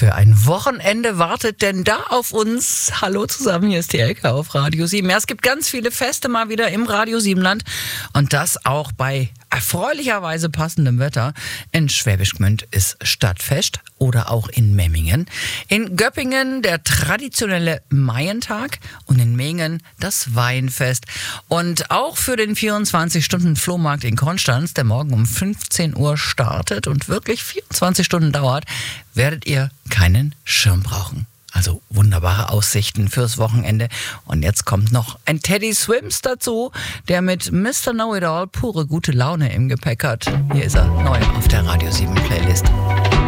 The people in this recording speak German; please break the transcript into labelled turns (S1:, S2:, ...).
S1: für ein Wochenende wartet denn da auf uns? Hallo zusammen, hier ist die Elke auf Radio 7. Ja, es gibt ganz viele Feste mal wieder im Radio 7-Land und das auch bei erfreulicherweise passendem Wetter. In Schwäbisch Gmünd ist Stadtfest oder auch in Memmingen. In Göppingen der traditionelle Maientag und in Mingen das Weinfest. Und auch für den 24-Stunden-Flohmarkt in Konstanz, der morgen um 15 Uhr startet und wirklich 24 Stunden dauert, werdet ihr keinen Schirm brauchen. Also wunderbare Aussichten fürs Wochenende. Und jetzt kommt noch ein Teddy Swims dazu, der mit Mr. Know-It-All pure gute Laune im Gepäck hat. Hier ist er neu auf der Radio 7 Playlist.